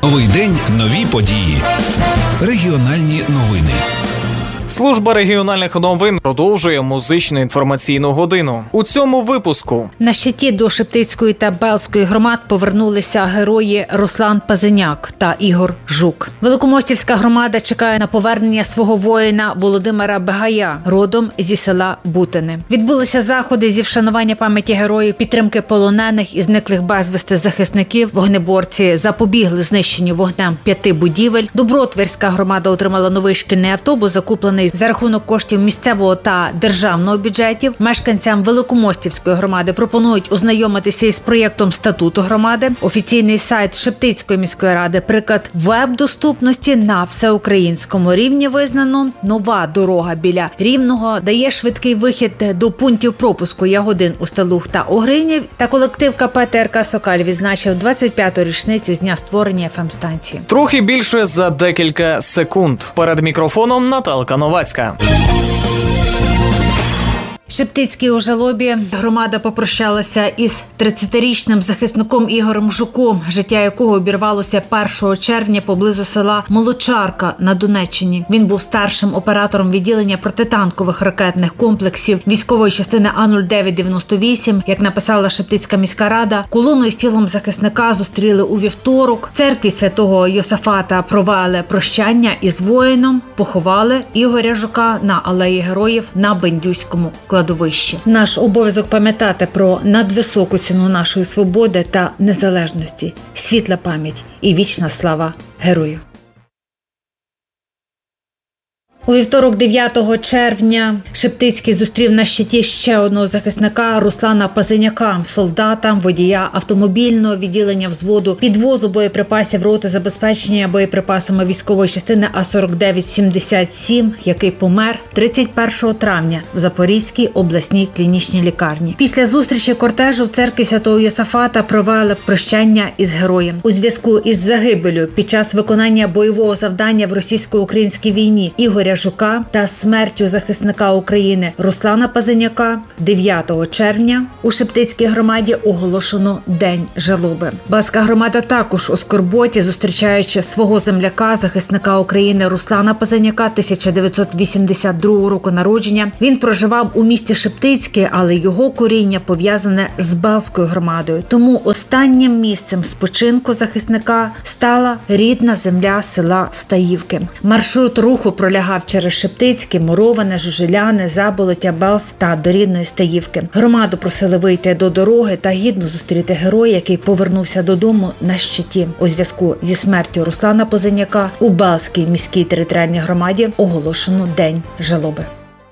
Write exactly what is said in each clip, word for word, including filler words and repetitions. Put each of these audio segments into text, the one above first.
Новий день, нові події. Регіональні новини. Служба регіональних новин продовжує музичну інформаційну годину. У цьому випуску. На щиті до Шептицької та Белзької громад повернулися герої Руслан Пазиняк та Ігор Жук. Великомостівська громада чекає на повернення свого воїна Володимира Бегая, родом зі села Бутини. Відбулися заходи зі вшанування пам'яті героїв, підтримки полонених і зниклих безвісти захисників. Вогнеборці запобігли знищенню вогнем п'яти будівель. Добротвірська громада отримала новий шкільний автобус, закуплений за рахунок коштів місцевого та державного бюджетів. Мешканцям Великомостівської громади пропонують ознайомитися із проєктом статуту громади. Офіційний сайт Шептицької міської ради – приклад веб-доступності на всеукраїнському рівні визнано. Нова дорога біля Рівного дає швидкий вихід до пунктів пропуску Ягодин, Устилуг та Огринів. Та колектив КП ТРК «Сокаль» відзначив двадцять п'яту річницю з дня створення еф ем-станції. Трохи більше за декілька секунд. Перед мікрофоном Наталка Новацька. В Шептицькій у Жалобі громада попрощалася із тридцятирічним захисником Ігорем Жуком, життя якого обірвалося першого червня поблизу села Молочарка на Донеччині. Він був старшим оператором відділення протитанкових ракетних комплексів військової частини А нуль дев'ять дев'яносто вісім. Як написала Шептицька міська рада, колону із тілом захисника зустріли у вівторок. В церкві святого Йосафата провели прощання із воїном, поховали Ігоря Жука на Алеї Героїв на Бендюському кладовищі. Наш обов'язок пам'ятати про надвисоку ціну нашої свободи та незалежності, світла пам'ять і вічна слава героїв. У вівторок дев'ятого червня Шептицький зустрів на щиті ще одного захисника Руслана Пазиняка, солдата, водія автомобільного відділення взводу підвозу боєприпасів роти забезпечення боєприпасами військової частини А сорок дев'ять сімдесят сім, який помер тридцять першого травня в Запорізькій обласній клінічній лікарні. Після зустрічі кортежу в церкві святого Йосафата провели прощання із героєм. У зв'язку із загибеллю під час виконання бойового завдання в російсько-українській війні Ігоря Жука та смертю захисника України Руслана Пазиняка дев'ятого червня у Шептицькій громаді оголошено День жалоби. Белзька громада також у скорботі, зустрічаючи свого земляка, захисника України Руслана Пазиняка тисяча дев'ятсот вісімдесят другого року народження. Він проживав у місті Шептицьке, але його коріння пов'язане з Белзькою громадою. Тому останнім місцем спочинку захисника стала рідна земля села Стаївки. Маршрут руху пролягав через Шептицьке, Муроване, Жужеляне, Заболоття, Белз та до рідної Стаївки. Громаду просили вийти до дороги та гідно зустріти героя, який повернувся додому на щиті. У зв'язку зі смертю Руслана Пазиняка у Белзькій міській територіальній громаді оголошено День жалоби.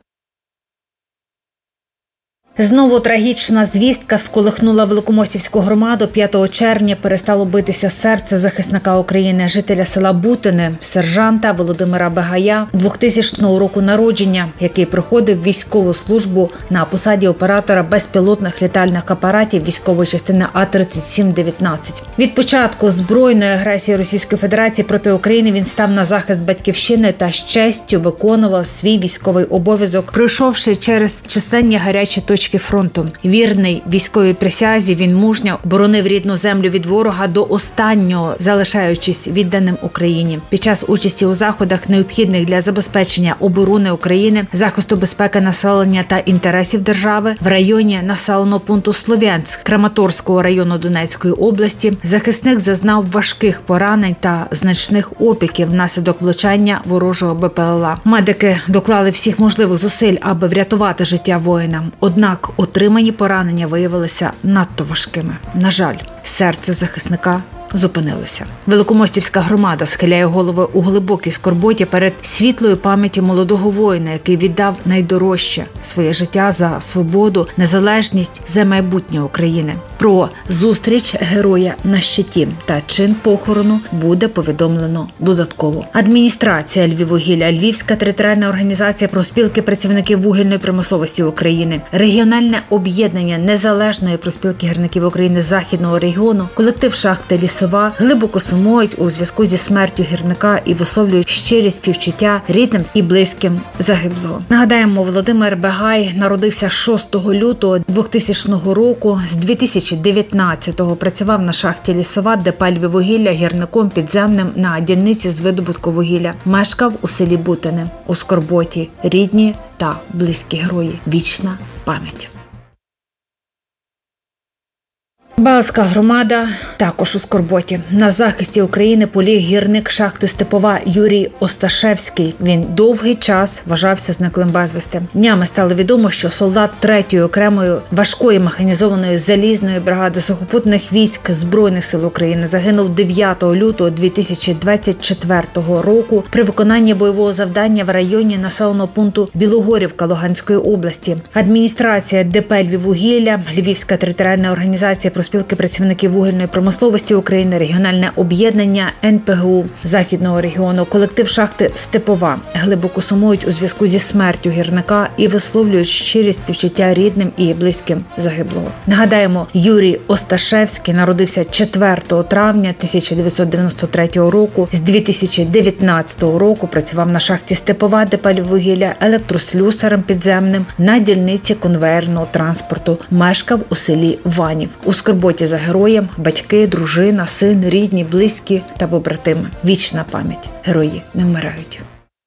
Знову трагічна звістка сколихнула Великомостівську громаду. п'ятого червня перестало битися серце захисника України, жителя села Бутини, сержанта Володимира Бегая, двохтисячного року народження, який проходив військову службу на посаді оператора безпілотних літальних апаратів військової частини А тридцять сім дев'ятнадцять. Від початку збройної агресії Російської Федерації проти України він став на захист батьківщини та з честю виконував свій військовий обов'язок, пройшовши через численні гарячі точки фронту. Вірний військовій присязі, він мужньо боронив рідну землю від ворога до останнього, залишаючись відданим Україні. Під час участі у заходах, необхідних для забезпечення оборони України, захисту безпеки населення та інтересів держави, в районі населеного пункту Слов'янськ Краматорського району Донецької області, захисник зазнав важких поранень та значних опіків внаслідок влучання ворожого Бе Пе Ел А. Медики доклали всіх можливих зусиль, аби врятувати життя воїна. Однак отримані поранення виявилися надто важкими. На жаль, серце захисника зупинилося. Великомостівська громада схиляє голови у глибокій скорботі перед світлою пам'яттю молодого воїна, який віддав найдорожче – своє життя за свободу, незалежність, за майбутнє України. Про зустріч героя на щиті та чин похорону буде повідомлено додатково. Адміністрація Львіввугілля, Львівська територіальна організація профспілки працівників вугільної промисловості України, регіональне об'єднання Незалежної профспілки гірників України Західного регіону, колектив шахти «Ліс Лісова глибоко сумують у зв'язку зі смертю гірника і висловлюють щирі співчуття рідним і близьким загиблого. Нагадаємо, Володимир Бегай народився шостого лютого двохтисячного року. З дві тисячі дев'ятнадцятого працював на шахті Лісова, де палює вугілля гірником підземним на дільниці з видобутку вугілля. Мешкав у селі Бутине. У скорботі рідні та близькі герої. Вічна пам'ять. Балська громада також у скорботі. На захисті України поліг гірник шахти Степова Юрій Осташевський. Він довгий час вважався зниклим безвісти. Днями стало відомо, що солдат третьої окремої важкої механізованої залізної бригади сухопутних військ Збройних сил України загинув дев'ятого лютого дві тисячі двадцять четвертого року при виконанні бойового завдання в районі населеного пункту Білогорівка Луганської області. Адміністрація ДП «Львіввугілля», Львівська територіальна організація Профспілки працівників вугільної промисловості України, регіональне об'єднання ен пе ге у Західного регіону, колектив шахти Степова глибоко сумують у зв'язку зі смертю гірника і висловлюють щирі співчуття рідним і близьким загиблого. Нагадаємо, Юрій Осташевський народився четвертого травня тисяча дев'ятсот дев'яносто третього року. З дві тисячі дев'ятнадцятого року працював на шахті Степова, де палив вугілля, електрослюсарем підземним на дільниці конвеєрного транспорту. Мешкав у селі Ванів. У скорботі за героєм батьки, дружина, син, рідні, близькі та побратими. Вічна пам'ять. Герої не вмирають.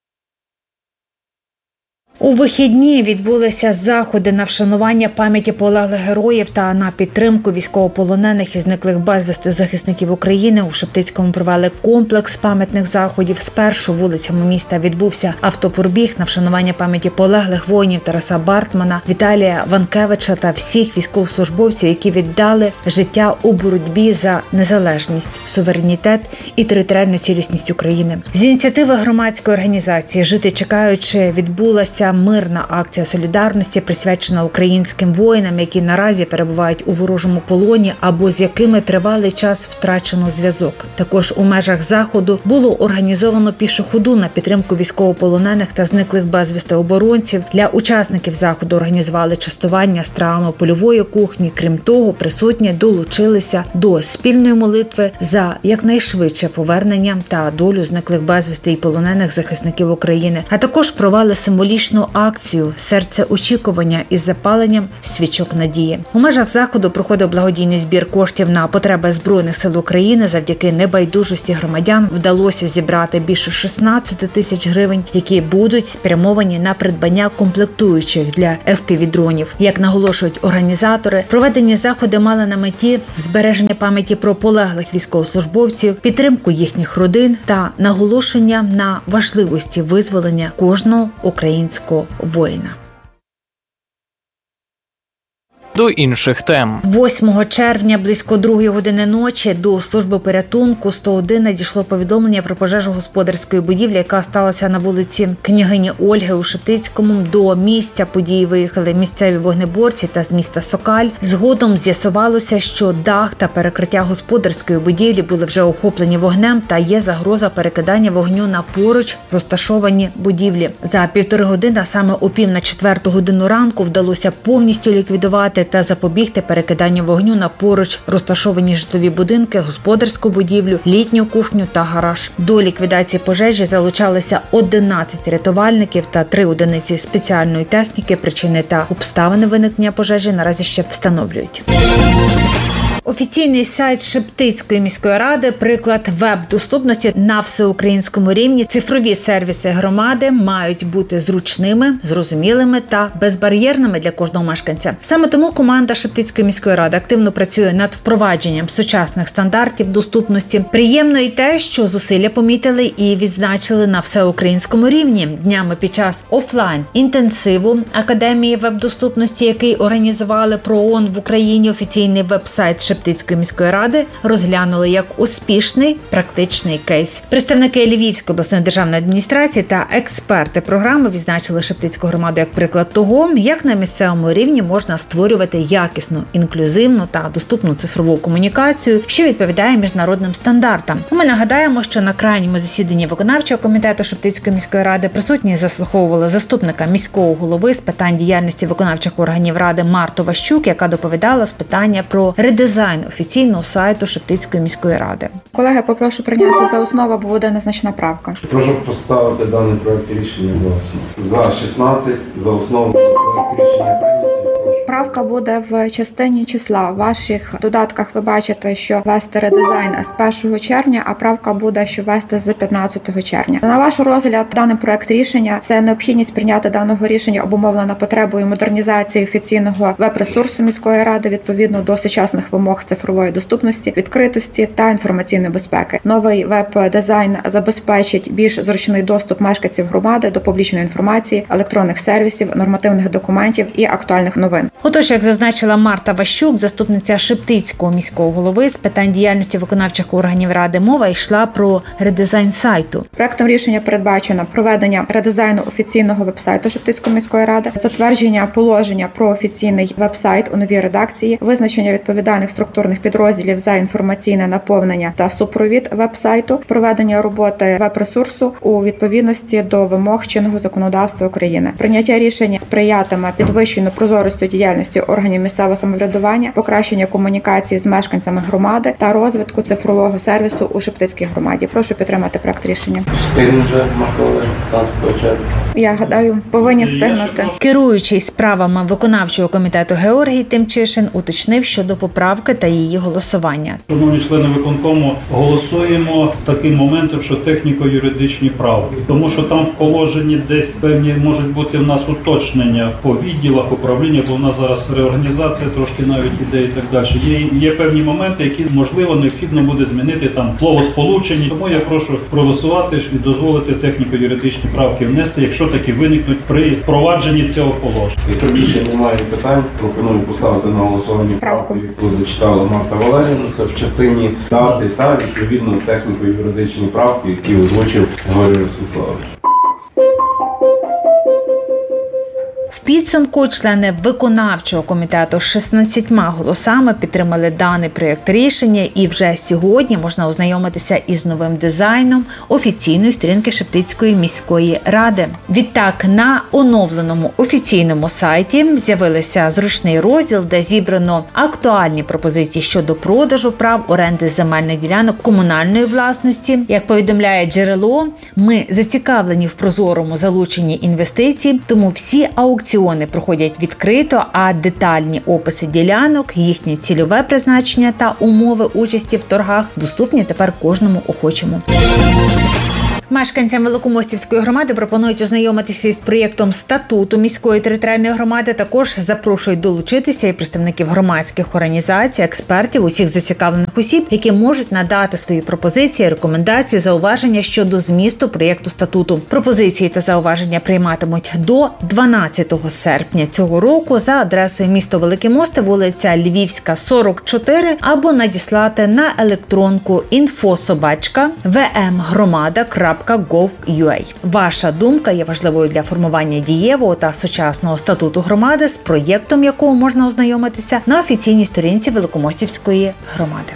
У вихідні відбулися заходи на вшанування пам'яті полеглих героїв та на підтримку військовополонених і зниклих безвісти захисників України. У Шептицькому провели комплекс пам'ятних заходів. Спершу вулицями міста відбувся автопробіг на вшанування пам'яті полеглих воїнів Тараса Бартмана, Віталія Ванкевича та всіх військовослужбовців, які віддали життя у боротьбі за незалежність, суверенітет і територіальну цілісність України. З ініціативи громадської організації «Жити чекаючи» відбулася мирна акція солідарності, присвячена українським воїнам, які наразі перебувають у ворожому полоні або з якими тривалий час втрачено зв'язок. Також у межах заходу було організовано пішу ходу на підтримку військовополонених та зниклих безвісти оборонців. Для учасників заходу організували частування стравами польової кухні. Крім того, присутні долучилися до спільної молитви за якнайшвидше повернення та долю зниклих безвісти і полонених захисників України, а також провели символічну акцію «Серце очікування» із запаленням свічок надії. У межах заходу проходив благодійний збір коштів на потреби Збройних сил України. Завдяки небайдужості громадян вдалося зібрати більше шістнадцять тисяч гривень, які будуть спрямовані на придбання комплектуючих для еф пі ві-дронів. Як наголошують організатори, проведені заходи мали на меті збереження пам'яті про полеглих військовослужбовців, підтримку їхніх родин та наголошення на важливості визволення кожного українського воїна. До інших тем. восьмого червня близько другої години ночі до служби порятунку сто один надійшло повідомлення про пожежу господарської будівлі, яка сталася на вулиці Княгині Ольги у Шептицькому. До місця події виїхали місцеві вогнеборці та з міста Сокаль. Згодом з'ясувалося, що дах та перекриття господарської будівлі були вже охоплені вогнем та є загроза перекидання вогню на поруч розташовані будівлі. За півтори години, а саме о пів на четверту годину ранку, вдалося повністю ліквідувати та запобігти перекиданню вогню на поруч розташовані житлові будинки, господарську будівлю, літню кухню та гараж. До ліквідації пожежі залучалися одинадцять рятувальників та три одиниці спеціальної техніки. Причини та обставини виникнення пожежі наразі ще встановлюють. Офіційний сайт Шептицької міської ради – приклад веб-доступності на всеукраїнському рівні. Цифрові сервіси громади мають бути зручними, зрозумілими та безбар'єрними для кожного мешканця. Саме тому команда Шептицької міської ради активно працює над впровадженням сучасних стандартів доступності. Приємно і те, що зусилля помітили і відзначили на всеукраїнському рівні. Днями під час офлайн-інтенсиву Академії веб-доступності, який організували ПРООН в Україні, офіційний веб-сайт Шептицької міської ради розглянули як успішний практичний кейс. Представники Львівської обласної державної адміністрації та експерти програми відзначили Шептицьку громаду як приклад того, як на місцевому рівні можна створювати якісну, інклюзивну та доступну цифрову комунікацію, що відповідає міжнародним стандартам. Ми нагадаємо, що на крайньому засіданні виконавчого комітету Шептицької міської ради присутні заслуховували заступника міського голови з питань діяльності виконавчих органів ради Марту Ващук, яка доповідала з питання про редизайн редизайн офіційного сайту Шептицької міської ради. Колеги, попрошу прийняти за основу, бо буде незначна правка. Прошу поставити даний проект рішення за основу. За шістнадцять, за основу проект рішення прийнятий. Правка буде в частині числа. В ваших додатках ви бачите, що ввести редизайн з першого червня, а правка буде, що ввести з п'ятнадцятого червня. На ваш розгляд даний проект рішення – це необхідність прийняти даного рішення обумовлена потребою модернізації офіційного веб-ресурсу міської ради відповідно до сучасних вимог цифрової доступності, відкритості та інформаційної безпеки. Новий веб-дизайн забезпечить більш зручний доступ мешканців громади до публічної інформації, електронних сервісів, нормативних документів і актуальних новин. Отож, як зазначила Марта Ващук, заступниця Шептицького міського голови з питань діяльності виконавчих органів ради, мова йшла про редизайн сайту. Проектом рішення передбачено проведення редизайну офіційного веб-сайту Шептицької міської ради, затвердження положення про офіційний веб-сайт у новій редакції, визначення відповідальних структурних підрозділів за інформаційне наповнення та супровід веб-сайту, проведення роботи веб-ресурсу у відповідності до вимог чинного законодавства України. Прийняття рішення сприятиме підвищенню прозорості діяльності органів місцевого самоврядування, покращення комунікації з мешканцями громади та розвитку цифрового сервісу у Шептицькій громаді. Прошу підтримати проект рішення. Встигнемо вже, Марко, п'ятнадцятого червня. Я гадаю, повинні встигнути. Керуючий справами виконавчого комітету Георгій Тимчишин уточнив щодо поправки та її голосування. Шановні члени виконкому, голосуємо таким моментом, що техніко-юридичні правки. Тому що там в положенні десь певні можуть бути в нас уточнення по відділах управління, бо в нас зараз реорганізація трошки навіть іде і так далі. Є, є певні моменти, які, можливо, необхідно буде змінити там словосполучення. Тому я прошу проголосувати і дозволити техніко-юридичні правки внести, якщо таки виникнуть при впровадженні цього положення. Якщо більше немає питань, пропоную поставити на голосування правку, яку зачитала Марта Валеріївна. Це в частині дати та відповідно техніко-юридичні правки, які озвучив Георгій Ростиславович. В підсумку члени виконавчого комітету шістнадцятьма голосами підтримали даний проєкт рішення, і вже сьогодні можна ознайомитися із новим дизайном офіційної сторінки Шептицької міської ради. Відтак, на оновленому офіційному сайті з'явився зручний розділ, де зібрано актуальні пропозиції щодо продажу прав оренди земельних ділянок комунальної власності. Як повідомляє джерело, ми зацікавлені в прозорому залученні інвестицій, тому всі аукціони проходять відкрито, а детальні описи ділянок, їхнє цільове призначення та умови участі в торгах доступні тепер кожному охочому. Мешканцям Великомостівської громади пропонують ознайомитися із проєктом статуту міської територіальної громади. Також запрошують долучитися і представників громадських організацій, експертів, усіх зацікавлених осіб, які можуть надати свої пропозиції, рекомендації, зауваження щодо змісту проєкту статуту. Пропозиції та зауваження прийматимуть до дванадцятого серпня цього року за адресою місто Великі Мости, вулиця Львівська, сорок чотири, або надіслати на електронку інфо собачка ве ем громада крапка гов крапка ю а. Ваша думка є важливою для формування дієвого та сучасного статуту громади, з проєктом якого можна ознайомитися на офіційній сторінці Великомостівської громади.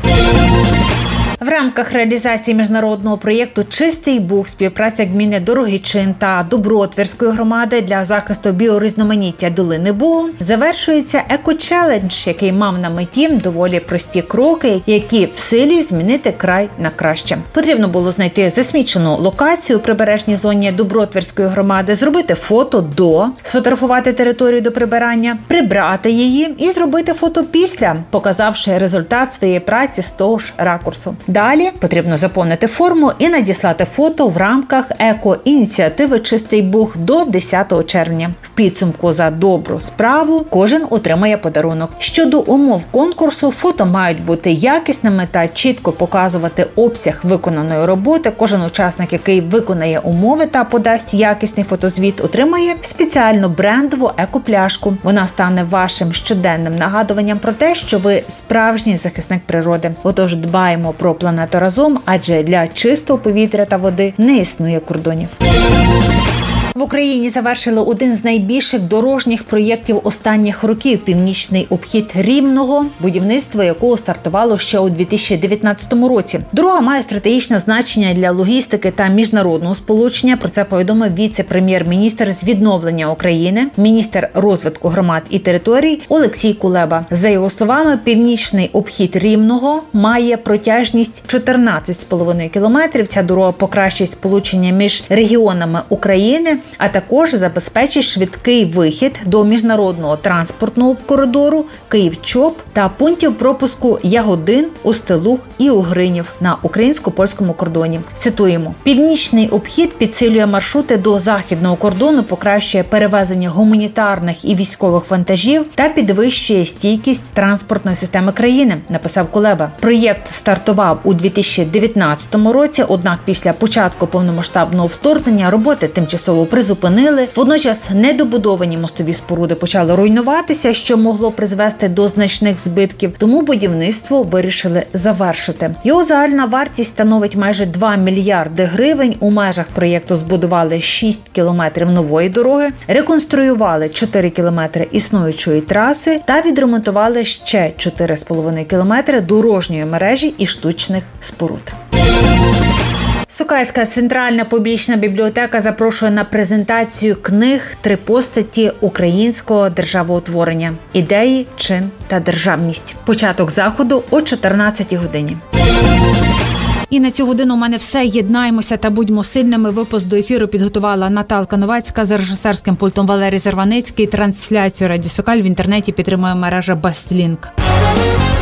В рамках реалізації міжнародного проєкту «Чистий Буг» співпраця гміни Дорогичин та Добротвірської громади для захисту біорізноманіття долини Бугу завершується еко-челендж, який мав на меті доволі прості кроки, які в силі змінити край на краще. Потрібно було знайти засмічену локацію у прибережній зоні Добротвірської громади, зробити фото до, сфотографувати територію до прибирання, прибрати її і зробити фото після, показавши результат своєї праці з того ж ракурсу. Далі потрібно заповнити форму і надіслати фото в рамках еко-ініціативи «Чистий Буг» до десятого червня. В підсумку за добру справу кожен отримає подарунок. Щодо умов конкурсу, фото мають бути якісними та чітко показувати обсяг виконаної роботи. Кожен учасник, який виконає умови та подасть якісний фотозвіт, отримає спеціальну брендову екопляшку. Вона стане вашим щоденним нагадуванням про те, що ви справжній захисник природи. Отож, дбаємо про планету разом, адже для чистого повітря та води не існує кордонів. В Україні завершили один з найбільших дорожніх проєктів останніх років – північний обхід Рівного, будівництво якого стартувало ще у дві тисячі дев'ятнадцятому році. Дорога має стратегічне значення для логістики та міжнародного сполучення. Про це повідомив віце-прем'єр-міністр з відновлення України, міністр розвитку громад і територій Олексій Кулеба. За його словами, північний обхід Рівного має протяжність чотирнадцять з половиною кілометрів. Ця дорога покращить сполучення між регіонами України, а також забезпечить швидкий вихід до міжнародного транспортного коридору Київ-Чоп та пунктів пропуску Ягодин, Устилуг і Угринів на українсько-польському кордоні. Цитуємо: «Північний обхід підсилює маршрути до західного кордону, покращує перевезення гуманітарних і військових вантажів та підвищує стійкість транспортної системи країни», написав Кулеба. Проєкт стартував у дві тисячі дев'ятнадцятому році, однак після початку повномасштабного вторгнення роботи тимчасово призупинили. Водночас недобудовані мостові споруди почали руйнуватися, що могло призвести до значних збитків, тому будівництво вирішили завершити. Його загальна вартість становить майже два мільярди гривень. У межах проєкту збудували шість кілометрів нової дороги, реконструювали чотири кілометри існуючої траси та відремонтували ще чотири з половиною кілометри дорожньої мережі і штучних споруд. Сокальська центральна публічна бібліотека запрошує на презентацію книг «Три постаті українського державоутворення. Ідеї, чин та державність». Початок заходу о чотирнадцятій годині. І на цю годину у мене все. Єднаємося та будьмо сильними. Випуск до ефіру підготувала Наталка Новацька, за режисерським пультом Валерій Зарваницький. Трансляцію Радіо Сокаль в інтернеті підтримує мережа Бастлінк.